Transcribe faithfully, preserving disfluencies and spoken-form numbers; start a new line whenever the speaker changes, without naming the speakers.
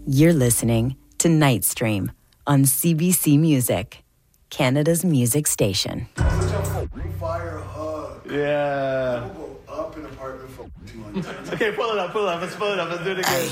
You're listening to Night Stream on C B C Music, Canada's music station.
Fire hug.
Yeah.
We'll go up an apartment for two hundred.
Okay, pull it up, pull it up. Let's pull it up. Let's do it again.